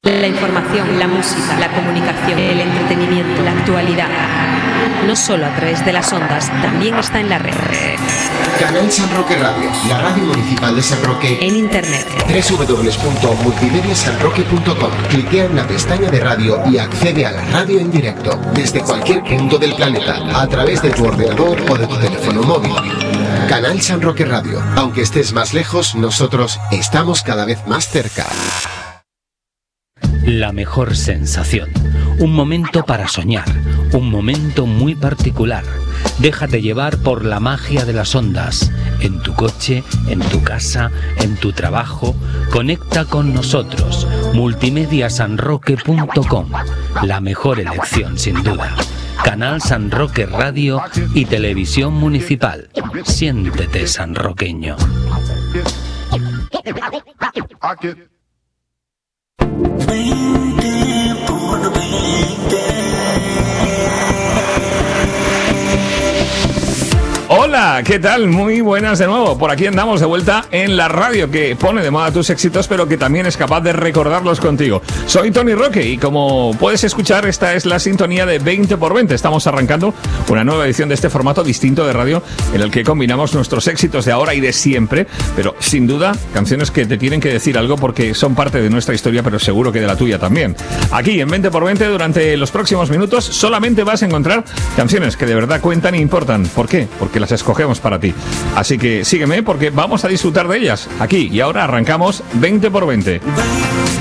La información, la música, la comunicación, el entretenimiento, la actualidad. No solo a través de las ondas, también está en la red. Canal San Roque Radio, la radio municipal de San Roque. En internet. www.multimediasanroque.com. Cliquea en la pestaña de radio y accede a la radio en directo, desde cualquier punto del planeta, a través de tu ordenador o de tu teléfono móvil. Canal San Roque Radio. Aunque estés más lejos, nosotros estamos cada vez más cerca. La mejor sensación. Un momento para soñar. Un momento muy particular. Déjate llevar por la magia de las ondas. En tu coche, en tu casa, en tu trabajo. Conecta con nosotros. Multimediasanroque.com. La mejor elección, sin duda. Canal San Roque Radio y Televisión Municipal. Siéntete sanroqueño. 20 por 20. Hola, ¿qué tal? Muy buenas de nuevo. Por aquí andamos de vuelta en la radio que pone de moda tus éxitos, pero que también es capaz de recordarlos contigo. Soy Tony Roque y como puedes escuchar, esta es la sintonía de 20 por 20. Estamos arrancando una nueva edición de este formato distinto de radio en el que combinamos nuestros éxitos de ahora y de siempre, pero sin duda canciones que te tienen que decir algo porque son parte de nuestra historia, pero seguro que de la tuya también. Aquí en 20 por 20 durante los próximos minutos solamente vas a encontrar canciones que de verdad cuentan e importan. ¿Por qué? Porque las escogemos para ti. Así que sígueme porque vamos a disfrutar de ellas aquí y ahora arrancamos 20 por 20.